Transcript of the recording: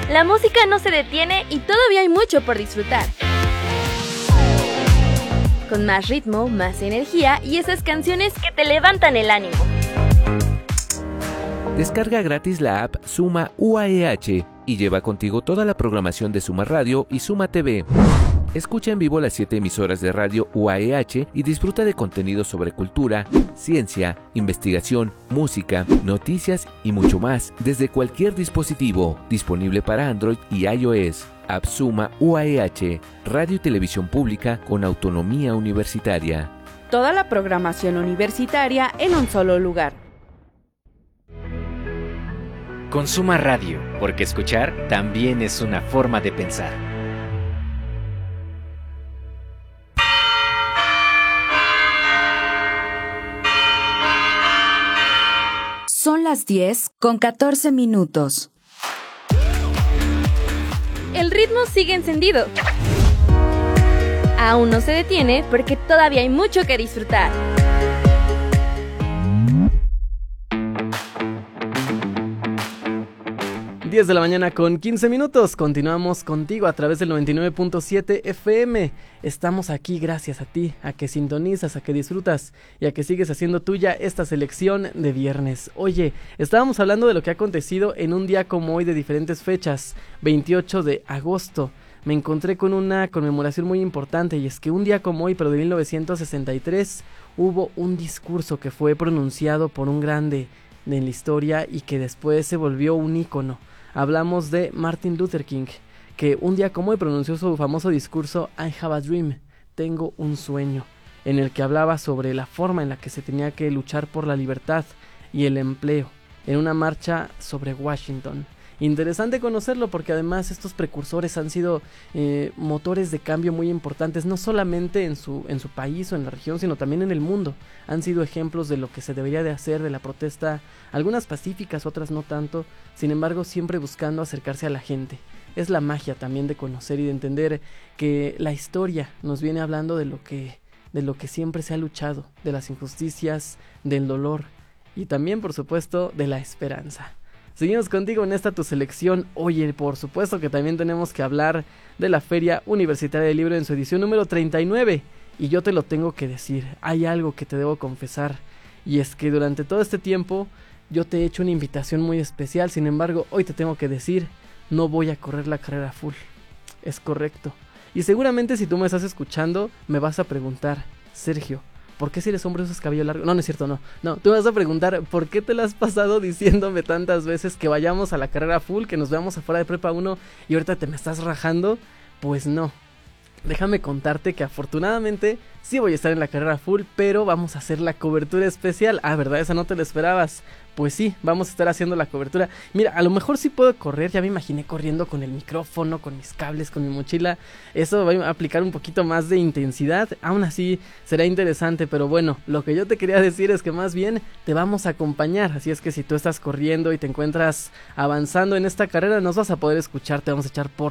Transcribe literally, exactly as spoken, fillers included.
La música no se detiene y todavía hay mucho por disfrutar. Con más ritmo, más energía y esas canciones que te levantan el ánimo. Descarga gratis la app Suma U A E H y lleva contigo toda la programación de Suma Radio y Suma T V. Escucha en vivo las siete emisoras de radio U A E H y disfruta de contenidos sobre cultura, ciencia, investigación, música, noticias y mucho más desde cualquier dispositivo, disponible para Android y iOS. App Suma U A E H, radio y televisión pública con autonomía universitaria. Toda la programación universitaria en un solo lugar. Consuma Radio, porque escuchar también es una forma de pensar. Son las diez con catorce minutos. El ritmo sigue encendido. Aún no se detiene porque todavía hay mucho que disfrutar. diez de la mañana con quince minutos, continuamos contigo a través del noventa y nueve punto siete F M. Estamos aquí gracias a ti, a que sintonizas, a que disfrutas y a que sigues haciendo tuya esta selección de viernes. Oye, estábamos hablando de lo que ha acontecido en un día como hoy de diferentes fechas, veintiocho de agosto. Me encontré con una conmemoración muy importante y es que un día como hoy, pero de mil novecientos sesenta y tres, hubo un discurso que fue pronunciado por un grande en la historia y que después se volvió un ícono. Hablamos de Martin Luther King, que un día como hoy pronunció su famoso discurso I have a dream, tengo un sueño, en el que hablaba sobre la forma en la que se tenía que luchar por la libertad y el empleo, en una marcha sobre Washington. Interesante conocerlo porque además estos precursores han sido eh, motores de cambio muy importantes, no solamente en su, en su país o en la región, sino también en el mundo. Han sido ejemplos de lo que se debería de hacer, de la protesta, algunas pacíficas, otras no tanto, sin embargo siempre buscando acercarse a la gente. Es la magia también de conocer y de entender que la historia nos viene hablando de lo que, de lo que siempre se ha luchado, de las injusticias, del dolor y también por supuesto de la esperanza. Seguimos contigo en esta tu selección. Oye, por supuesto que también tenemos que hablar de la Feria Universitaria del Libro en su edición número treinta y nueve. Y yo te lo tengo que decir, hay algo que te debo confesar. Y es que durante todo este tiempo yo te he hecho una invitación muy especial. Sin embargo, hoy te tengo que decir, no voy a correr la carrera full. Es correcto. Y seguramente si tú me estás escuchando, me vas a preguntar, Sergio, ¿por qué si eres hombre usas cabello largo? No, no es cierto, no. No, tú me vas a preguntar, ¿por qué te la has pasado diciéndome tantas veces que vayamos a la carrera full, que nos veamos afuera de prepa uno y ahorita te me estás rajando? Pues no. Déjame contarte que afortunadamente sí voy a estar en la carrera full, pero vamos a hacer la cobertura especial. Ah, ¿verdad? Esa no te la esperabas. Pues sí, vamos a estar haciendo la cobertura. Mira, a lo mejor sí puedo correr, ya me imaginé corriendo con el micrófono, con mis cables, con mi mochila. Eso va a aplicar un poquito más de intensidad, aún así será interesante, pero bueno, lo que yo te quería decir es que más bien te vamos a acompañar. Así es que si tú estás corriendo y te encuentras avanzando en esta carrera, nos vas a poder escuchar, te vamos a echar por